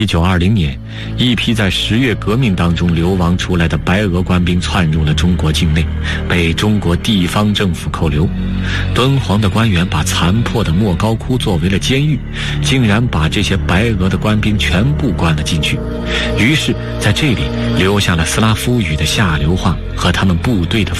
1920年，一批在10月革命当中流亡出来的白俄官兵窜入了中国境内，被中国地方政府扣留。敦煌的官员把残破的莫高窟作为了监狱，竟然把这些白俄的官兵全部关了进去。于是在这里留下了斯拉夫语的下流话和他们部队的